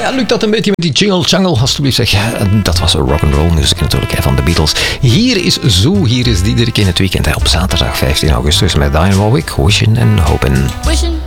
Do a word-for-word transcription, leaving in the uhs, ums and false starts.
ja, lukt dat een beetje met die jingle jungle, alsjeblieft zeg. Dat was een rock'n'roll music natuurlijk hè, van de Beatles. Hier is Zoo, hier is Diederik in het weekend hè, op zaterdag vijftien augustus met Diane Warwick, Wishing and Hoping. Wishing